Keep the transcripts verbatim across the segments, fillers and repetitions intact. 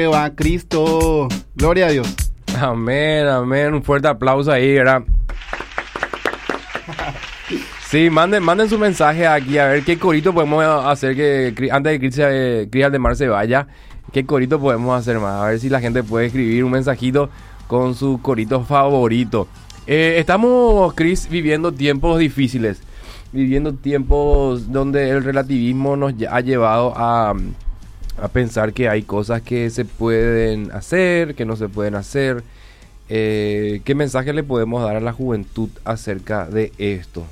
Va Cristo, gloria a Dios. Amén, amén, un fuerte aplauso ahí, ¿verdad? Sí, manden, manden su mensaje aquí a ver qué corito podemos hacer que antes de que Cris Cris Aldemar se vaya, qué corito podemos hacer más, a ver si la gente puede escribir un mensajito con su corito favorito. Eh, estamos, Cris, viviendo tiempos difíciles, viviendo tiempos donde el relativismo nos ha llevado a... a pensar que hay cosas que se pueden hacer, que no se pueden hacer. Eh, ¿Qué mensaje le podemos dar a la juventud acerca de esto?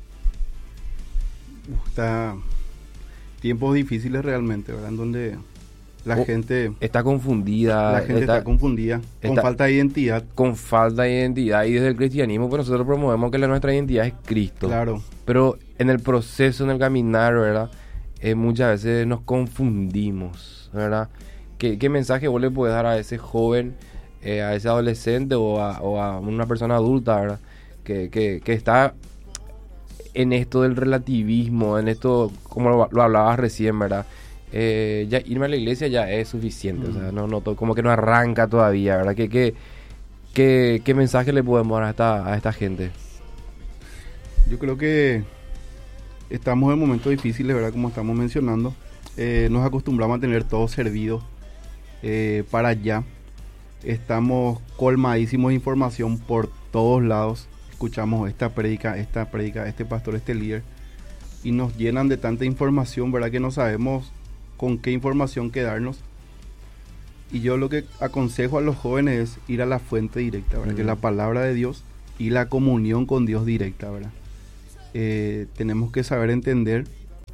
Está tiempos difíciles realmente, ¿verdad? En donde la oh, gente está confundida. La gente está, está confundida, con está, falta de identidad. Con falta de identidad. Y desde el cristianismo, pues nosotros promovemos que la, nuestra identidad es Cristo. Claro. Pero en el proceso, en el caminar, ¿verdad? Eh, muchas veces nos confundimos, ¿verdad? ¿Qué, qué mensaje vos le puedes dar a ese joven, eh, a ese adolescente o a, o a una persona adulta, ¿verdad? Que, que, que está en esto del relativismo, en esto, como lo, lo hablabas recién, ¿verdad? Eh, ya irme a la iglesia ya es suficiente, mm. o sea, no, no, como que no arranca todavía, ¿verdad? ¿Qué, qué, qué, qué mensaje le podemos dar a esta, a esta gente? Yo creo que estamos en momentos difíciles, ¿verdad? Como estamos mencionando. Eh, nos acostumbramos a tener todo servido eh, para allá. Estamos colmadísimos de información por todos lados. Escuchamos esta prédica, esta prédica, este pastor, este líder. Y nos llenan de tanta información, ¿verdad? Que no sabemos con qué información quedarnos. Y yo lo que aconsejo a los jóvenes es ir a la fuente directa, ¿verdad? Mm. Que es la palabra de Dios y la comunión con Dios directa, ¿verdad? Eh, tenemos que saber entender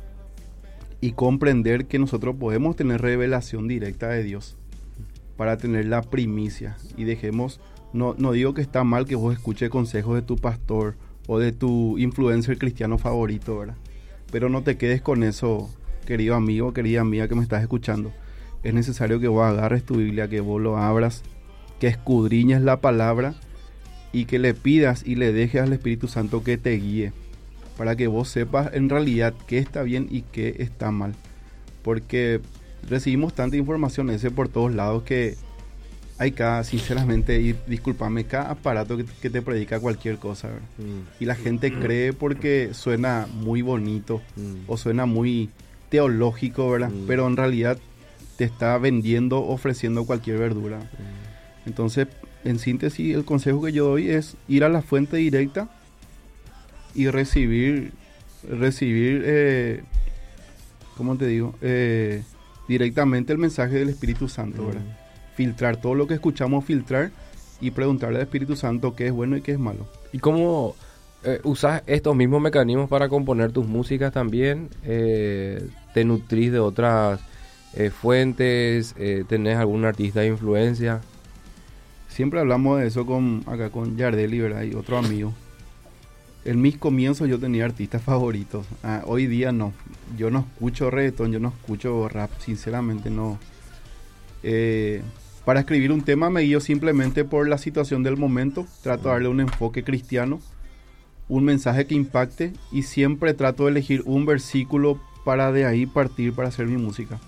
y comprender que nosotros podemos tener revelación directa de Dios para tener la primicia. Y dejemos, no, no digo que está mal que vos escuches consejos de tu pastor o de tu influencer cristiano favorito, ¿verdad? Pero no te quedes con eso, querido amigo, querida amiga que me estás escuchando. Es necesario que vos agarres tu Biblia, que vos lo abras, que escudriñes la palabra y que le pidas y le dejes al Espíritu Santo que te guíe, para que vos sepas en realidad qué está bien y qué está mal. Porque recibimos tanta información ese por todos lados que hay cada, sinceramente, y discúlpame, cada aparato que, que te predica cualquier cosa, ¿verdad? Mm. Y la gente cree porque suena muy bonito mm. o suena muy teológico, ¿verdad? Mm. Pero en realidad te está vendiendo, ofreciendo cualquier verdura. Mm. Entonces, en síntesis, el consejo que yo doy es ir a la fuente directa y recibir, recibir, eh, ¿cómo te digo? Eh, directamente el mensaje del Espíritu Santo, ¿verdad? Mm. Filtrar todo lo que escuchamos, filtrar y preguntarle al Espíritu Santo qué es bueno y qué es malo. ¿Y cómo eh, usas estos mismos mecanismos para componer tus músicas también? Eh, ¿Te nutrís de otras eh, fuentes? Eh, ¿Tenés algún artista de influencia? Siempre hablamos de eso con acá con Yardeli, ¿verdad? Y otro amigo. En mis comienzos yo tenía artistas favoritos. Ah, hoy día no. Yo no escucho reggaetón, yo no escucho rap, sinceramente no. Eh, para escribir un tema me guío simplemente por la situación del momento. Trato de darle un enfoque cristiano, un mensaje que impacte y siempre trato de elegir un versículo para de ahí partir para hacer mi música.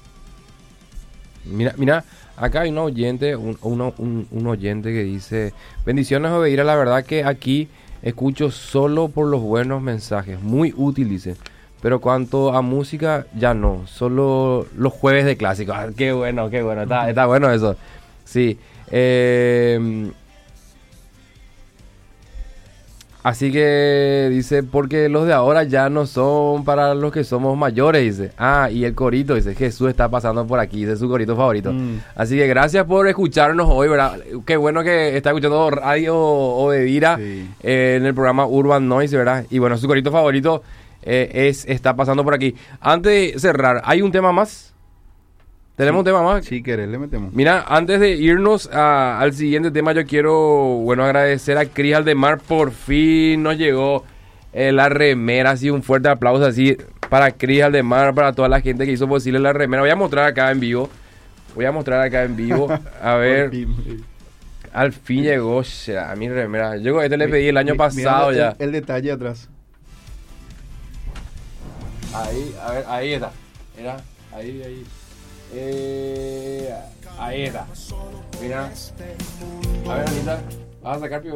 Mira, mira, acá hay un oyente, un, uno, un, un oyente que dice: bendiciones, obedir a la verdad que aquí escucho solo por los buenos mensajes, muy útiles, pero cuanto a música ya no, solo los jueves de clásicos. Ah, qué bueno, qué bueno, está, está bueno eso. Sí, eh, así que dice, porque los de ahora ya no son para los que somos mayores, dice. Ah, y el corito, dice, Jesús está pasando por aquí, dice su corito favorito. Mm. Así que gracias por escucharnos hoy, ¿verdad? Qué bueno que está escuchando Radio Obedira, sí. eh, en el programa Urban Noise, ¿verdad? Y bueno, su corito favorito eh, es está pasando por aquí. Antes de cerrar, ¿hay un tema más? ¿Tenemos sí, un tema más? Si querés, le metemos. Mira, antes de irnos a, al siguiente tema, yo quiero, bueno, agradecer a Cris Aldemar. Por fin nos llegó eh, la remera, así un fuerte aplauso así para Cris Aldemar, para toda la gente que hizo posible la remera. Voy a mostrar acá en vivo, voy a mostrar acá en vivo, a ver, al fin llegó a mi remera. Yo este le pedí el año mi, pasado mira ya. El, el detalle atrás. Ahí, a ver, ahí está, mira, ahí, ahí. Eh, ahí está. Mira. A ver, Anita. ¿Vas a sacar, Pío?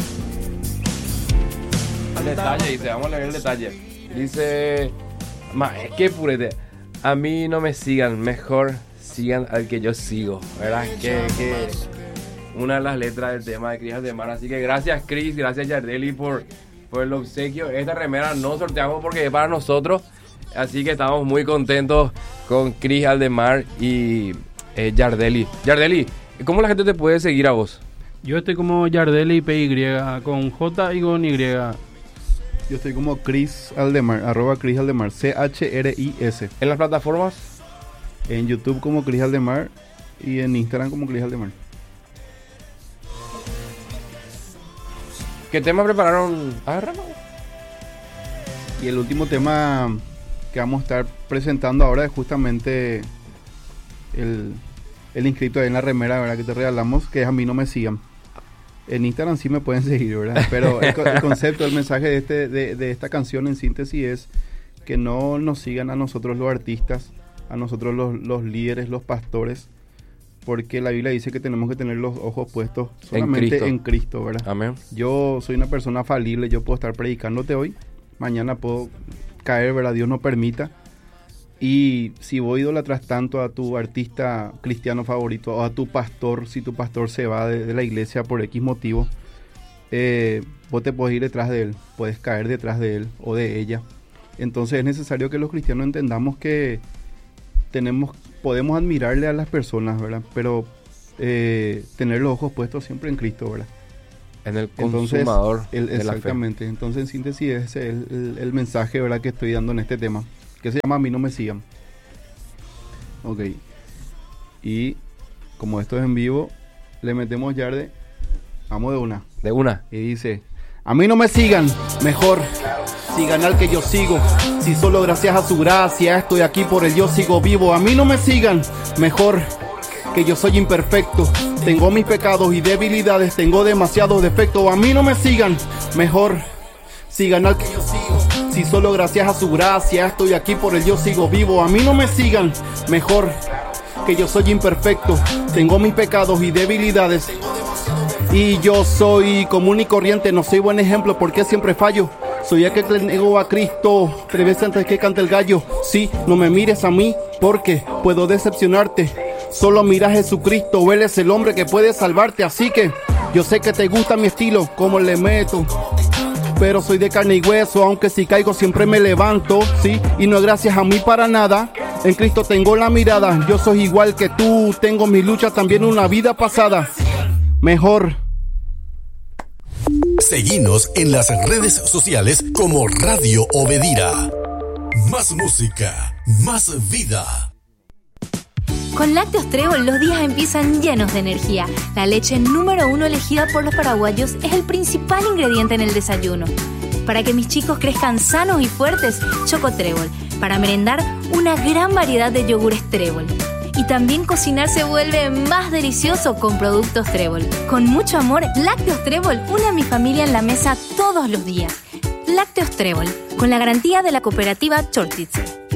El detalle, dice. Vamos a leer el detalle. Dice... Ma, qué purete. A mí no me sigan. Mejor sigan al que yo sigo. ¿Verdad? Que... que una de las letras del tema de Cris Aldemar. Así que gracias, Cris. Gracias, Yardeli, por, por el obsequio. Esta remera no sorteamos porque es para nosotros. Así que estamos muy contentos con Cris Aldemar y eh, Yardeli. Yardeli, ¿cómo la gente te puede seguir a vos? Yo estoy como Yardeli P Y, con J y con Y. Yo estoy como Cris Aldemar, arroba Cris Aldemar, C H R I S. ¿En las plataformas? En YouTube como Cris Aldemar y en Instagram como Cris Aldemar. ¿Qué tema prepararon? Agárralo. Y el último tema que vamos a estar presentando ahora es justamente el, el inscrito ahí en la remera, ¿verdad? Que te regalamos, que es A mí no me sigan. En Instagram sí me pueden seguir, ¿verdad? Pero el, el concepto, el mensaje de, este, de, de esta canción en síntesis es que no nos sigan a nosotros los artistas, a nosotros los, los líderes, los pastores, porque la Biblia dice que tenemos que tener los ojos puestos solamente en Cristo, en Cristo, ¿verdad? Amén. Yo soy una persona falible, yo puedo estar predicándote hoy, mañana puedo caer, ¿verdad? Dios no permita. Y si vos idolatras tanto a tu artista cristiano favorito o a tu pastor, si tu pastor se va de, de la iglesia por X motivo, eh, vos te podés ir detrás de él, puedes caer detrás de él o de ella. Entonces es necesario que los cristianos entendamos que tenemos, podemos admirarle a las personas, ¿verdad? Pero eh, tener los ojos puestos siempre en Cristo, ¿verdad? En el consumador. Entonces, el, exactamente. La fe. Entonces, en síntesis, ese es el, el, el mensaje, ¿verdad?, que estoy dando en este tema, que se llama A mí no me sigan. Ok. Y como esto es en vivo, le metemos yarde. Vamos de una. De una. Y dice: a mí no me sigan, mejor sigan al que yo sigo. Si solo gracias a su gracia estoy aquí, por el yo sigo vivo. A mí no me sigan, mejor que yo soy imperfecto. Tengo mis pecados y debilidades, tengo demasiados defectos. A mí no me sigan, mejor sigan al que yo sigo. Si solo gracias a su gracia estoy aquí, por el yo sigo vivo. A mí no me sigan, mejor que yo soy imperfecto. Tengo mis pecados y debilidades, y yo soy común y corriente, no soy buen ejemplo porque siempre fallo. Soy aquel que le negó a Cristo tres veces antes que cante el gallo. Sí, no me mires a mí porque puedo decepcionarte. Solo mira a Jesucristo, Él es el hombre que puede salvarte. Así que yo sé que te gusta mi estilo, como le meto, pero soy de carne y hueso, aunque si caigo siempre me levanto. Sí, y no es gracias a mí para nada. En Cristo tengo la mirada, yo soy igual que tú. Tengo mis luchas, también una vida pasada. Mejor. Seguinos en las redes sociales como Radio Obedira. Más música, más vida. Con Lácteos Trébol los días empiezan llenos de energía. La leche número uno elegida por los paraguayos es el principal ingrediente en el desayuno. Para que mis chicos crezcan sanos y fuertes, Choco Trébol. Para merendar, una gran variedad de yogures Trébol. Y también cocinar se vuelve más delicioso con productos Trébol. Con mucho amor, Lácteos Trébol une a mi familia en la mesa todos los días. Lácteos Trébol, con la garantía de la cooperativa Chortitze.